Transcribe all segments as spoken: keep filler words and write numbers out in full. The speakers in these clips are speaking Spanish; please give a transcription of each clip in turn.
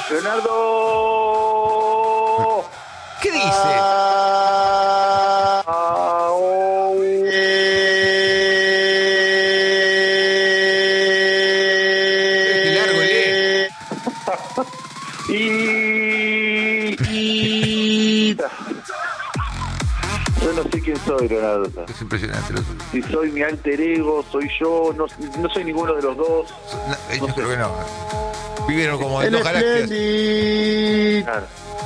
Leonardo. ¿Qué dice? Ah, oh. Qué largo lee. y, y... Yo no sé quién soy, Leonardo. Es impresionante lo suyo. Si soy mi alter ego, soy yo, no, no soy ninguno de los dos. No, yo No creo sé. que no. Vivieron como en El dos galaxias. Splendid. Claro.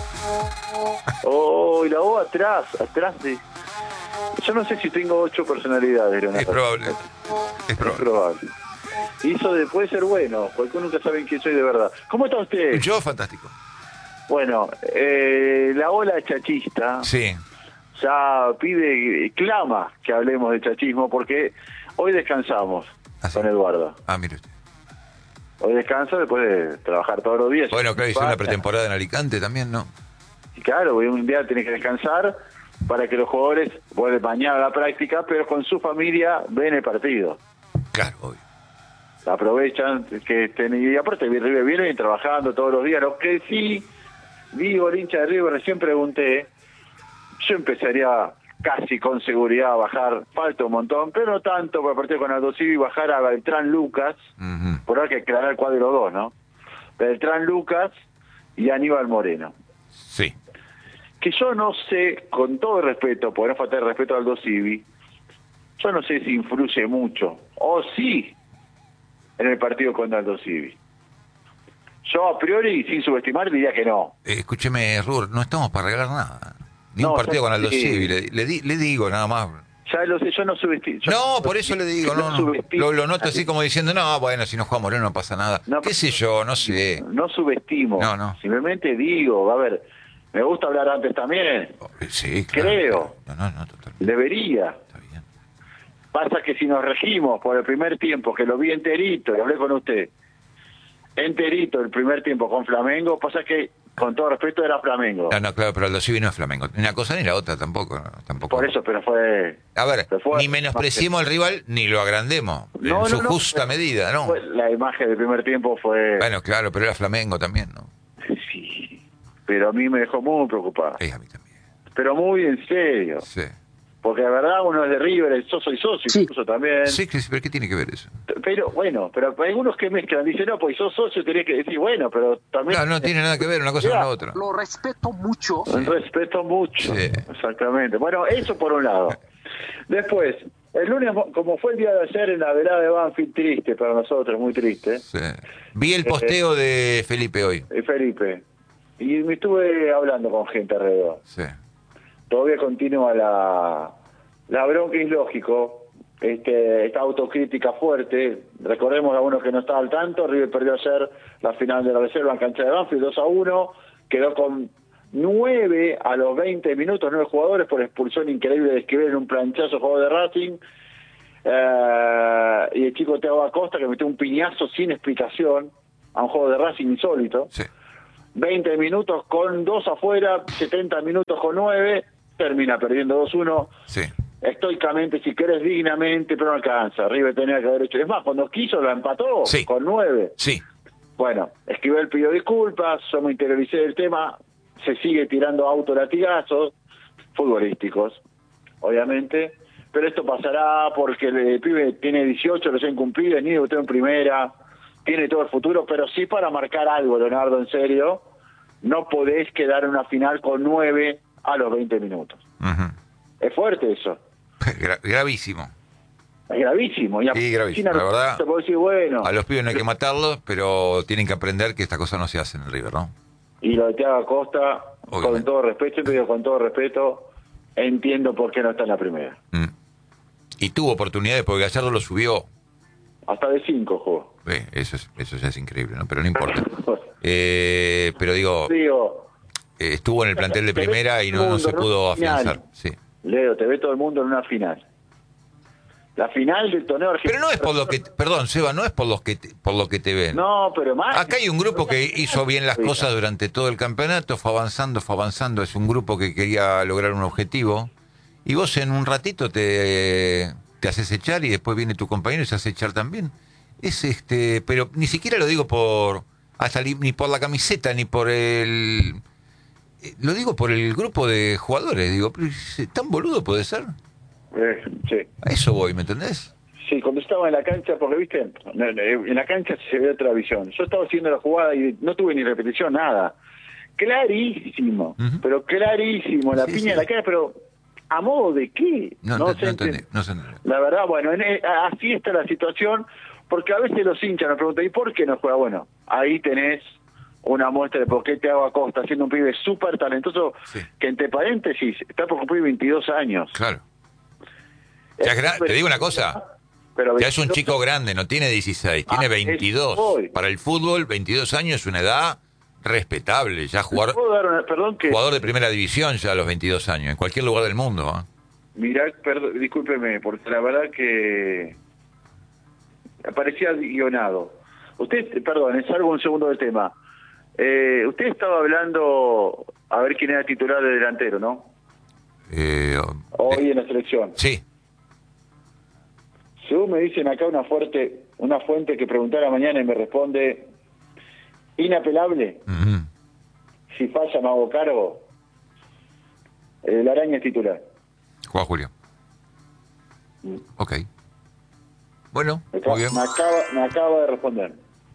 Oh, y la O atrás, atrás de... Yo no sé si tengo ocho personalidades, Leonardo. Es probable. Es Es probable. probable. Y eso de- puede ser bueno, porque nunca saben quién soy de verdad. ¿Cómo está usted? Yo, fantástico. Bueno, eh, la ola chachista Sí. ya pide, clama que hablemos de chachismo, porque hoy descansamos ¿Ah, sí? con Eduardo. Ah, mire usted. Hoy descanso después de trabajar todos los días. Bueno, claro, hizo una pretemporada en Alicante también, ¿no? Y claro, hoy un día tiene que descansar para que los jugadores vuelvan mañana a la práctica, pero con su familia ven el partido. Claro, obvio. Aprovechan que estén, y aparte River viene trabajando todos los días. Lo que sí digo, el hincha de River, recién pregunté, yo empezaría casi con seguridad a bajar, falta un montón, pero no tanto, para partido con Aldo Civi, bajar a Beltrán Lucas, Ujú. por ahora hay que aclarar el cuadro dos, ¿no? Beltrán Lucas y Aníbal Moreno. Sí. Que yo no sé, con todo el respeto, por no faltar el respeto a Aldo Civi, yo no sé si influye mucho, o sí, en el partido contra Aldo Civi. Yo a priori, sin subestimar, diría que no. Eh, escúcheme, Rur, no estamos para regalar nada. Ni No, un partido yo- con Aldo sí. Civi. Le, le di- le digo nada más. Ya lo sé, yo no subestimo. yo- No, por eso le digo, no, no. subestimo- Lo, lo noto así como diciendo, no, bueno, si no juega Moreno no pasa nada. No, ¿Qué sé yo? No sé. No subestimo. No, no. Simplemente digo, a ver, me gusta hablar antes también. Eh, Sí, claro. Creo. No, no, no, totalmente. Debería. Está bien. Pasa que si nos regimos por el primer tiempo, que lo vi enterito, y hablé con usted, enterito el primer tiempo con Flamengo, pasa que, con todo respeto, era Flamengo. No, no, claro, pero Aldo Civi no es Flamengo. Ni una cosa ni la otra tampoco. no, tampoco. Por eso, pero fue... A ver, pero fue- ni menospreciemos al rival, ni lo agrandemos. No, en su no, no, justa pero- medida, ¿no? fue- la imagen del primer tiempo fue... Bueno, claro, pero era Flamengo también, ¿no? Sí, pero a mí me dejó muy preocupado. Sí, a mí también. Pero muy en serio. Sí. Porque de verdad uno es de River, yo soy socio, Sí. incluso también. Sí, que- pero ¿qué tiene que ver eso? Pero bueno, pero hay algunos que mezclan, dicen, no, pues sos socio, tenés que decir, bueno, pero también... No, no tiene nada que ver una cosa con la otra. Lo respeto mucho. Sí. Respeto mucho, Sí. exactamente. Bueno, eso por un lado. Después, el lunes, como fue el día de ayer en la velada de Banfield, triste para nosotros, muy triste, Sí. Vi el posteo de Felipe hoy. eh, Felipe, y me estuve hablando con gente alrededor. Sí. Todavía continúa la, la bronca, es lógico, este, esta autocrítica fuerte. Recordemos a uno que no estaba al tanto, River perdió ayer la final de la reserva en cancha de Banfield dos a uno, quedó con nueve a los veinte minutos, nueve jugadores por expulsión increíble de Esquivel en un planchazo juego de Racing, eh, y el chico Thiago Acosta que metió un piñazo sin explicación a un juego de Racing insólito. Sí. veinte minutos con dos afuera, setenta minutos con nueve, termina perdiendo dos uno, Sí. estoicamente, si querés, dignamente, pero no alcanza. River tenía que haber hecho. Es más, cuando quiso la empató Sí. con nueve. Sí. Bueno, Esquivel pidió disculpas, yo me interioricé del tema, se sigue tirando autolatigazos futbolísticos, obviamente, pero esto pasará porque el pibe tiene dieciocho recién cumplido, ni debutó en primera, tiene todo el futuro, pero sí para marcar algo, Leonardo, en serio, no podés quedar en una final con nueve a los veinte minutos. Ujú. Es fuerte eso, Gra- gravísimo. es gravísimo. Y a- Sí, gravísimo, Argentina la verdad. te puedo decir, bueno, A los pibes no hay que matarlos, pero tienen que aprender que estas cosas no se hacen en el River, ¿no? y lo de Thiago Costa, con Obviamente. todo respeto, yo te digo con todo respeto, entiendo por qué no está en la primera. Mm. Y tuvo oportunidades porque Gallardo lo subió. Hasta de cinco jugó. Eh, eso, es, eso ya es increíble, ¿no? Pero no importa. Eh, pero digo, Digo, eh, estuvo en el plantel de primera y no, no se pudo afianzar. Sí. Leo, te ve todo el mundo en una final. La final del torneo argentino. Pero no es por lo que, perdón, Seba, no es por los que te, por lo que te ven. No, pero más. Acá hay un grupo que hizo bien las cosas durante todo el campeonato, fue avanzando, fue avanzando, es un grupo que quería lograr un objetivo, y vos en un ratito te, te haces echar y después viene tu compañero y se hace echar también. Es este, pero ni siquiera lo digo por hasta li- ni por la camiseta, ni por el... eh, Lo digo por el grupo de jugadores, digo, pero ¿es ¿tan boludo puede ser? Eh, sí. A eso voy, ¿me entendés? Sí, cuando estaba en la cancha, porque viste, en la cancha se ve otra visión. Yo estaba haciendo la jugada y no tuve ni repetición, nada. Clarísimo, Ujú. pero clarísimo, la Sí, piña sí. en la cara, pero ¿a modo de qué? No, no, no se entendí, entiende. no se entendió. La verdad, bueno, en- eh, así está la situación, porque a veces los hinchas nos preguntan, ¿y por qué no juega? Bueno, ahí tenés una muestra de por qué Thiago Acosta, siendo un pibe súper talentoso, Sí. que entre paréntesis está por cumplir veintidós años. Claro. Ya es gra- te digo una cosa, pero ya es un veintidós chico grande, no tiene dieciséis, tiene Ah, veintidós. eso voy. Para el fútbol, veintidós años es una edad respetable. Ya jugar, ¿Puedo dar una- perdón que... jugador de primera división ya a los veintidós años, en cualquier lugar del mundo. ¿eh? Mirá, perdón, discúlpeme, porque la verdad que parecía guionado. Usted, perdón, salgo un segundo del tema. Eh, usted estaba hablando a ver quién era titular de delantero, ¿no? Eh, Hoy eh, en la selección. sí, Según me dicen acá una fuerte, una fuente que preguntara mañana y me responde inapelable, ujú. si falla me hago cargo, el Araña es titular. Juega Julio. Ok. Bueno, Me acaba, muy bien. me acaba, me acaba de responder.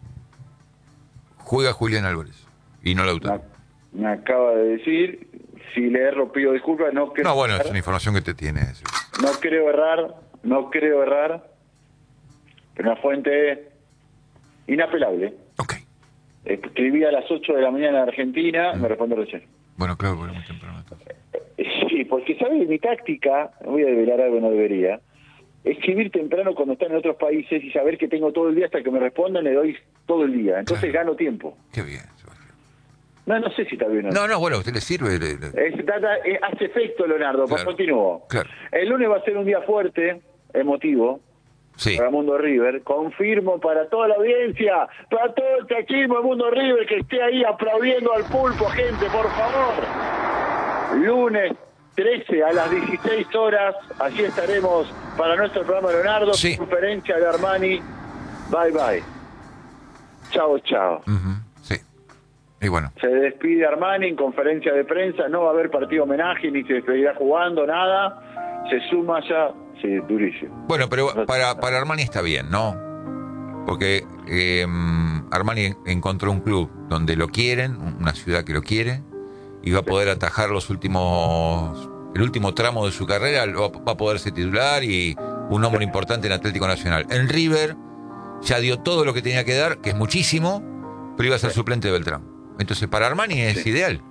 Juega Julián Álvarez y no Me, Lautaro. me acaba de decir, si le erro pido disculpas, no creo No, bueno, es errar, una información que te tiene. sí. no creo errar, no creo errar, pero una fuente inapelable. Ok. Escribí a las ocho de la mañana en Argentina, me responde recién. Bueno, claro, porque muy temprano. entonces. Sí, porque sabes, mi táctica, voy a develar algo que no debería, escribir temprano cuando están en otros países y saber que tengo todo el día hasta que me respondan, le doy todo el día. Entonces Claro. gano tiempo. Qué bien, Sebastián. No, no sé si está bien o no. No, no, bueno, a usted le sirve. le- le- Es- da- da- eh, hace efecto, Leonardo, pues Claro. continúo. Claro. El lunes va a ser un día fuerte, emotivo, Sí. para Mundo River. Confirmo para toda la audiencia, para todo el tachismo de Mundo River que esté ahí aplaudiendo al pulpo, gente, por favor. Lunes trece a las dieciséis horas, allí estaremos para nuestro programa, Leonardo, Sí. conferencia de Armani. Bye, bye. Chao, chao. Ujú, sí. Y bueno, Se despide Armani en conferencia de prensa, no va a haber partido homenaje, ni se despedirá jugando, nada. Se suma ya, sí, durísimo. bueno, pero para, para Armani está bien, ¿no? Porque eh, Armani en- encontró un club donde lo quieren, una ciudad que lo quiere, y va a poder atajar los últimos, el último tramo de su carrera, lo va va a poder ser titular y un hombre importante en Atlético Nacional. En River ya dio todo lo que tenía que dar, que es muchísimo, pero iba a ser suplente de Beltrán. Entonces para Armani es Sí. ideal.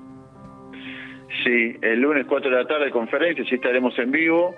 Sí, el lunes cuatro de la tarde conferencia, sí estaremos en vivo.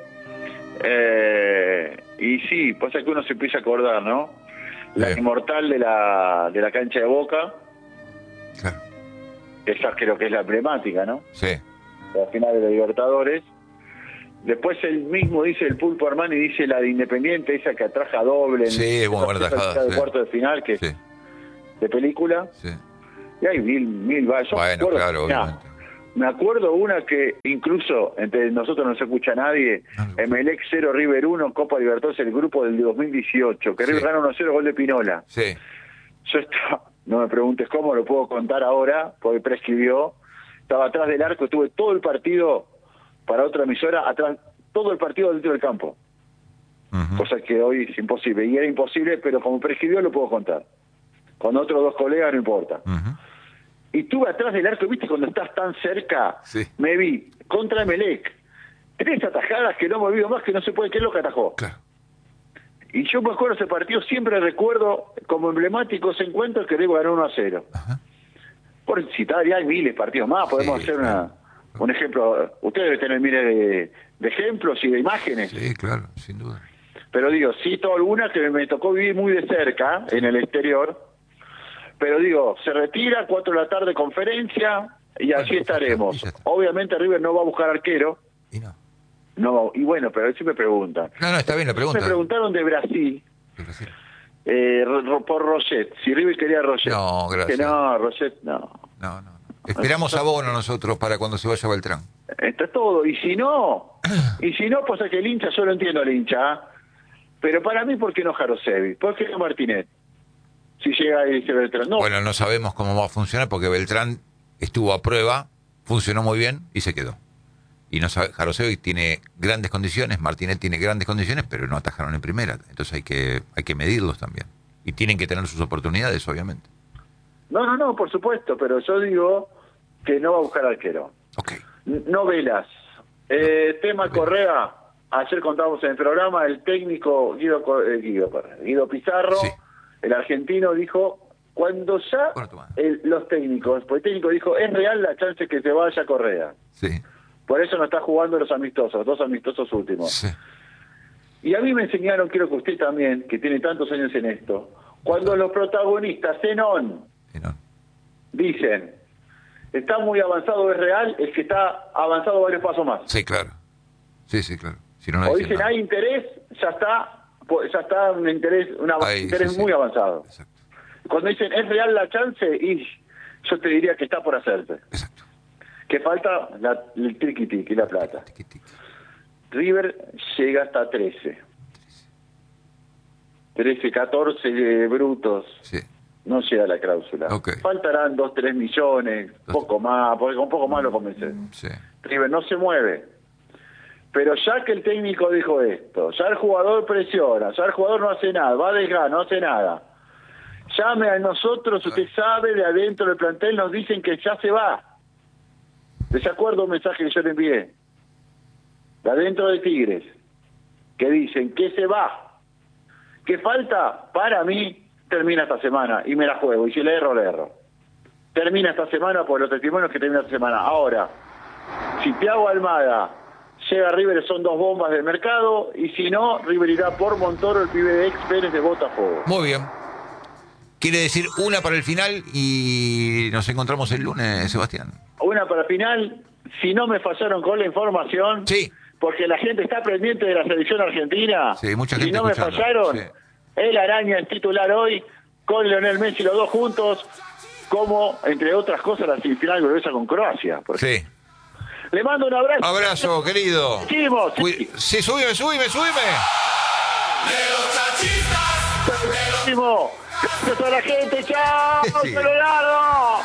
Eh, y sí, pasa que uno se empieza a acordar, ¿no? La Sí. inmortal de la, de la cancha de Boca, Claro. esa creo que es la emblemática, ¿no? Sí. La final de la Libertadores. Después él mismo dice, el Pulpo Armani dice la de Independiente, esa que atraja doble. en- Sí, bueno, buena esa tajada, de sí. cuarto de final, que es Sí. de película. Sí. Y hay mil, mil va- yo me Bueno, acuerdo- claro, mirá, obviamente. me acuerdo una que incluso entre nosotros no se escucha nadie, Ah, no. Emelec cero, River uno, Copa Libertadores, el grupo del dos mil dieciocho, que Sí. River gana uno cero, gol de Pinola. Sí. Yo estaba, no me preguntes cómo, lo puedo contar ahora, porque prescribió, estaba atrás del arco, estuve todo el partido para otra emisora, atrás, todo el partido dentro del campo, Ujú. cosa que hoy es imposible, y era imposible, pero como prescribió lo puedo contar. Con otros dos colegas no importa. Ujú. Y estuve atrás del arco, viste, cuando estás tan cerca, Sí. me vi contra Emelec, tres atajadas que no me olvido más, que no se puede creer lo que atajó. Claro. Y yo me acuerdo ese partido, siempre recuerdo como emblemático ese encuentro que River ganó uno a cero. Ajá. Por citar, ya hay miles de partidos más, podemos Sí, hacer una, claro. un ejemplo. Usted debe tener miles de, de ejemplos y de imágenes. Sí, claro, sin duda. Pero digo, cito algunas que me tocó vivir muy de cerca, en el exterior. Pero digo, se retira, cuatro de la tarde conferencia, y así Bueno, estaremos. y ya está. Obviamente River no va a buscar arquero, Y no. no, y bueno, pero sí me preguntan. No, no, está bien la pregunta. Me preguntaron de Brasil, De Brasil. eh, ro- por Roget, si River quería a Roget. No, gracias. Que no, Roget no. No, no, no. Esperamos a Bono nosotros para cuando se vaya Beltrán. Está todo, y si no, y si no, pasa que el hincha, yo lo entiendo al hincha, ¿ah? Pero para mí, ¿por qué no Jarosevi? ¿Por qué no Martínez? si llega y dice Beltrán. No, Bueno, no sabemos cómo va a funcionar porque Beltrán estuvo a prueba, funcionó muy bien y se quedó. Y no sabe, Jarosevic tiene grandes condiciones, Martinet tiene grandes condiciones, pero no atajaron en primera. Entonces hay que hay que medirlos también. Y tienen que tener sus oportunidades, obviamente. no, no, no, por supuesto, pero yo digo que no va a buscar arquero. Ok. N- Novelas. Eh, tema Correa. Ayer contábamos en el programa, el técnico Guido, Co- eh, Guido, Correa, Guido Pizarro, Sí. el argentino, dijo, cuando ya Bueno, toma. el- los técnicos, pues el técnico dijo, es real la chance que se vaya Correa. Sí. Por eso no está jugando los amistosos, dos amistosos últimos. Sí. Y a mí me enseñaron, quiero que usted también, que tiene tantos años en esto, cuando los protagonistas en on Sí, no. dicen, está muy avanzado, es real, es que está avanzado varios pasos más. Sí, claro. Sí, sí, claro. Si no, no O dicen dicen, nada. hay interés, ya está, pues, ya está un interés, un av- Ahí, interés sí, sí. muy avanzado. Exacto. Cuando dicen, es real la chance, y yo te diría que está por hacerse. Exacto. Que falta la, el triqui-tiqui, la plata. Tiqui, tiqui. River llega hasta trece. trece, catorce eh, brutos. Sí. No llega la cláusula. Ok. Faltarán dos, tres millones, poco más, porque con poco más lo convences. Sí. River no se mueve. Pero ya que el técnico dijo esto, ya el jugador presiona, ya el jugador no hace nada, va a dejar, no hace nada. Llame a nosotros, usted sabe, de adentro del plantel nos dicen que ya se va. ¿Les acuerdo un mensaje que yo le envié? De adentro de Tigres, que dicen que se va. ¿Qué falta? Para mí, termina esta semana y me la juego. Y si le erro, le erro. Termina esta semana por los testimonios que termina esta semana. Ahora, si Thiago Almada llega a River, son dos bombas del mercado. Y si no, River irá por Montoro, el pibe de ex Pérez de Botafogo. Muy bien. Quiere decir una para el final y nos encontramos el lunes, Sebastián. Una para final, si no me fallaron con la información, Sí. porque la gente está pendiente de la selección argentina. Sí, mucha si gente no me escuchando, fallaron, sí. el Araña es titular hoy, con Lionel Messi los dos juntos, como, entre otras cosas, la semifinal gloriosa con Croacia. Por Sí. Le mando un abrazo. Abrazo, querido. Seguimos. Cuid- Sí, subime, subime, subime. Seguimos. Gracias a la gente. Chao, Sí. Colorado.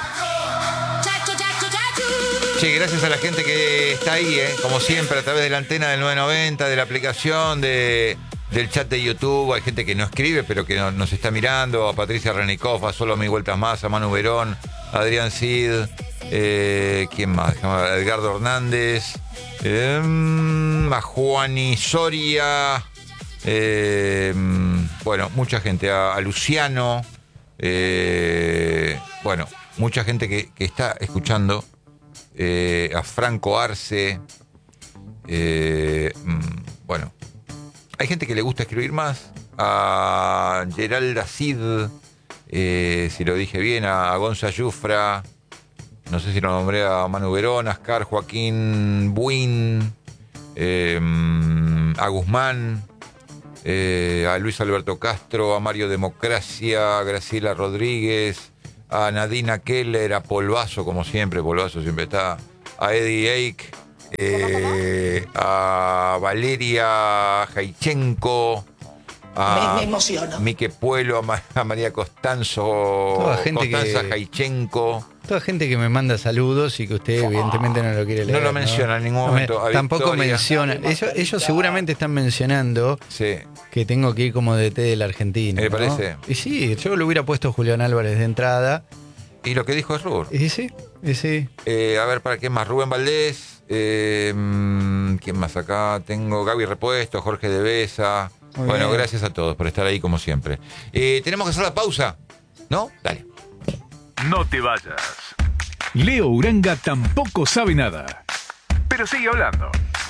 Che, gracias a la gente que está ahí, ¿eh? Como siempre, a través de la antena del nueve noventa, de la aplicación, de, del chat de YouTube. Hay gente que no escribe, pero que no- nos está mirando. A Patricia Renikov, a Solo Mil Vueltas Más, a Manu Verón, a Adrián Cid, eh, ¿quién más? A Edgardo Hernández, eh, a Juani Soria, eh, bueno, mucha gente, a, a Luciano, eh, bueno, mucha gente que, que está escuchando. Eh, a Franco Arce, eh, mm, bueno, hay gente que le gusta escribir más, a Geralda Cid, eh, si lo dije bien, a Gonza Yufra, no sé si lo nombré, a Manu Verón, a Ascar, Joaquín Buin, eh, a Guzmán, eh, a Luis Alberto Castro, a Mario Democracia, a Graciela Rodríguez, a Nadina Keller, a Polvazo, como siempre, Polvazo siempre está, a Eddie Eik, eh, a Valeria Jaichenko, a Me- me emociono. Mique Puelo, a, Ma- a María Costanzo, Toda gente Constanza que- Jaichenko. Toda gente que me manda saludos y que usted evidentemente no lo quiere leer. No lo menciona en ningún No me- momento. A tampoco Victoria. menciona. Ellos, ellos seguramente están mencionando Sí, que tengo que ir como D T de la Argentina. Me ¿no? parece. Y sí, yo lo hubiera puesto Julián Álvarez de entrada. y lo que dijo es Rubor. Y sí, y sí. Eh, a ver, ¿para qué más? Rubén Valdés. eh, mm, ¿Quién más acá? Tengo Gaby Repuesto, Jorge de Besa. Muy Bueno, bien. gracias a todos por estar ahí como siempre. Eh, Tenemos que hacer la pausa, ¿no? Dale. No te vayas. Leo Uranga tampoco sabe nada, pero sigue hablando.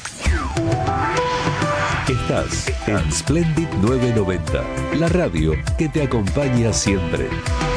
Estás en Splendid novecientos noventa, la radio que te acompaña siempre.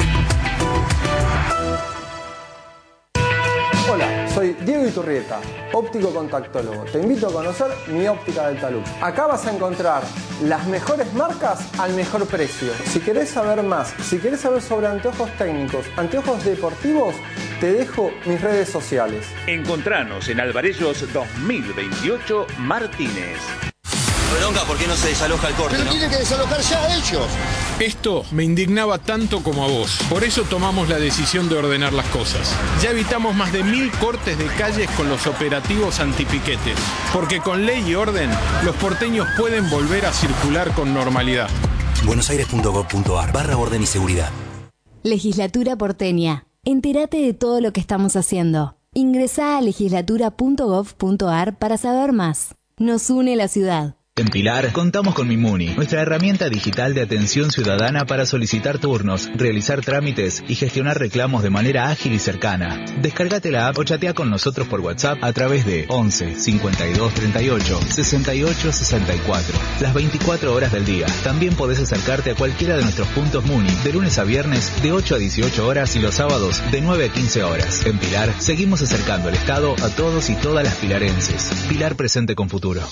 Hola, soy Diego Iturrieta, óptico contactólogo. Te invito a conocer mi óptica del talud. Acá vas a encontrar las mejores marcas al mejor precio. Si querés saber más, si querés saber sobre anteojos técnicos, anteojos deportivos, te dejo mis redes sociales. Encontranos en Alvarellos dos mil veintiocho Martínez. Bronca, ¿por qué no se desaloja el corte, Pero no? tiene que desalojar ya ellos. Esto me indignaba tanto como a vos. Por eso tomamos la decisión de ordenar las cosas. Ya evitamos más de mil cortes de calles con los operativos antipiquetes. Porque con ley y orden, los porteños pueden volver a circular con normalidad. buenosaires.gov.ar barra orden y seguridad. Legislatura porteña. Entérate de todo lo que estamos haciendo. Ingresá a legislatura punto gov punto ar para saber más. Nos une la ciudad. En Pilar contamos con Mimuni, nuestra herramienta digital de atención ciudadana para solicitar turnos, realizar trámites y gestionar reclamos de manera ágil y cercana. Descárgate la app o chatea con nosotros por WhatsApp a través de once cincuenta y dos treinta y ocho sesenta y ocho sesenta y cuatro. Las veinticuatro horas del día. También podés acercarte a cualquiera de nuestros puntos Muni de lunes a viernes de ocho a dieciocho horas y los sábados de nueve a quince horas. En Pilar seguimos acercando el Estado a todos y todas las pilarenses. Pilar presente con futuro.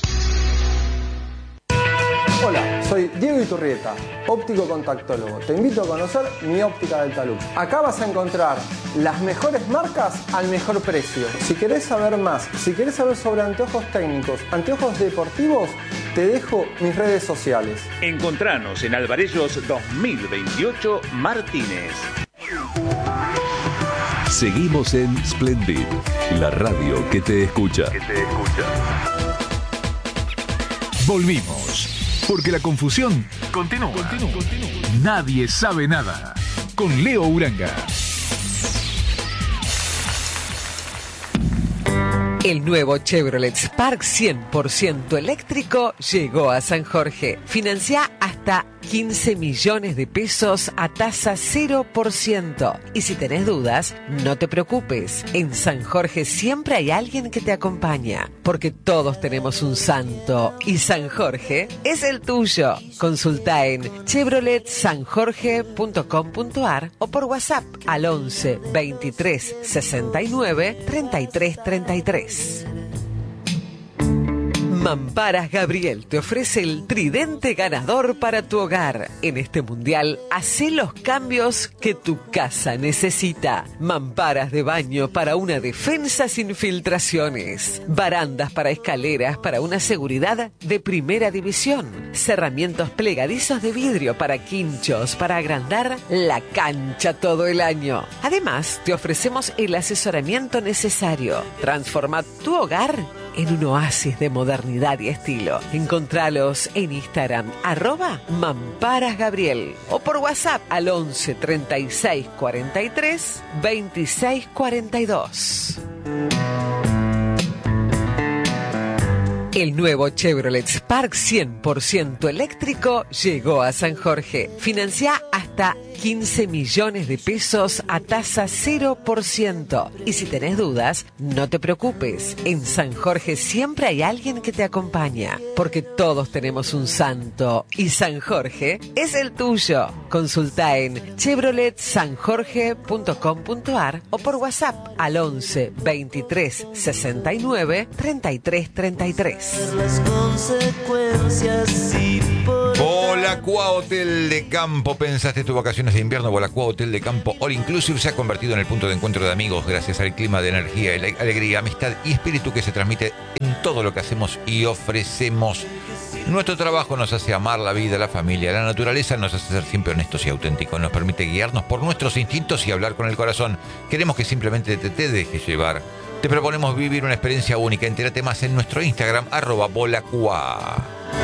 Hola, soy Diego Iturrieta, óptico contactólogo. Te invito a conocer mi óptica del talud. Acá vas a encontrar las mejores marcas al mejor precio. Si querés saber más, si querés saber sobre anteojos técnicos, anteojos deportivos, te dejo mis redes sociales. Encontranos en Alvarellos dos mil veintiocho Martínez. Seguimos en Splendid, la radio que te escucha. Que te escucha. Volvimos. Porque la confusión continúa. continúa, continúa. Nadie sabe nada. Con Leo Uranga. El nuevo Chevrolet Spark cien por ciento eléctrico llegó a San Jorge. Financia hasta quince millones de pesos a tasa cero por ciento. Y si tenés dudas, no te preocupes. En San Jorge siempre hay alguien que te acompaña. Porque todos tenemos un santo. Y San Jorge es el tuyo. Consulta en chevrolet san jorge punto com punto ar o por WhatsApp al once veintitrés sesenta y nueve treinta y tres treinta y tres. Mamparas Gabriel te ofrece el tridente ganador para tu hogar. En este mundial, hacé los cambios que tu casa necesita. Mamparas de baño para una defensa sin filtraciones. Barandas para escaleras para una seguridad de primera división. Cerramientos plegadizos de vidrio para quinchos para agrandar la cancha todo el año. Además, te ofrecemos el asesoramiento necesario. Transforma tu hogar en un oasis de modernidad y estilo. Encontralos en Instagram, arroba Mamparas Gabriel, o por WhatsApp al once treinta y seis cuarenta y tres veintiséis cuarenta y dos. El nuevo Chevrolet Spark cien por ciento eléctrico llegó a San Jorge. Financia hasta quince millones de pesos a tasa cero por ciento. Y si tenés dudas, no te preocupes. En San Jorge siempre hay alguien que te acompaña. Porque todos tenemos un santo. Y San Jorge es el tuyo. Consulta en chevrolet san jorge punto com punto ar o por WhatsApp al once veintitrés sesenta y nueve treinta y tres treinta y tres. Las consecuencias y por Bolacua Hotel de Campo. ¿Pensaste tus vacaciones de invierno? Bolacua Hotel de Campo All Inclusive se ha convertido en el punto de encuentro de amigos gracias al clima de energía, alegría, amistad y espíritu que se transmite en todo lo que hacemos y ofrecemos. Nuestro trabajo nos hace amar la vida, la familia, la naturaleza, nos hace ser siempre honestos y auténticos, nos permite guiarnos por nuestros instintos y hablar con el corazón. Queremos que simplemente te, te dejes llevar. Te proponemos vivir una experiencia única. Entérate más en nuestro Instagram, arroba Bolacua.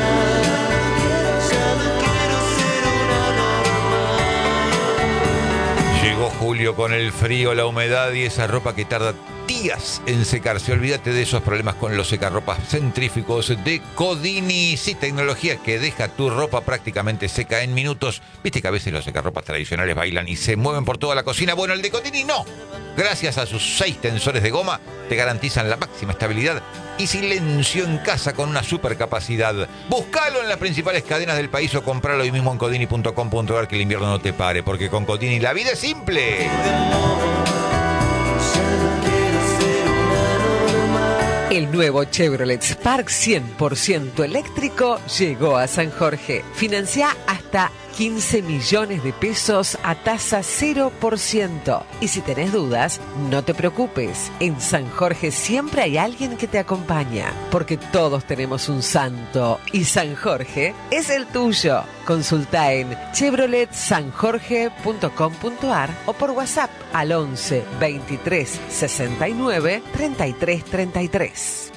Llegó julio con el frío, la humedad y esa ropa que tarda días en secarse. Olvídate de esos problemas con los secarropas centrífugos de Codini. Sí, tecnología que deja tu ropa prácticamente seca en minutos. Viste que a veces los secarropas tradicionales bailan y se mueven por toda la cocina. Bueno, el de Codini no. Gracias a sus seis tensores de goma, te garantizan la máxima estabilidad y silencio en casa con una super capacidad. Búscalo en las principales cadenas del país o compralo hoy mismo en codini punto com punto ar, que el invierno no te pare, porque con Codini la vida es simple. El nuevo Chevrolet Spark cien por ciento eléctrico llegó a San Jorge. Financia hasta quince millones de pesos a tasa cero por ciento. Y si tenés dudas, no te preocupes. En San Jorge siempre hay alguien que te acompaña, porque todos tenemos un santo y San Jorge es el tuyo. Consulta en chevrolet san jorge punto com punto a r o por WhatsApp al once veintitrés sesenta y nueve treinta y tres treinta y tres.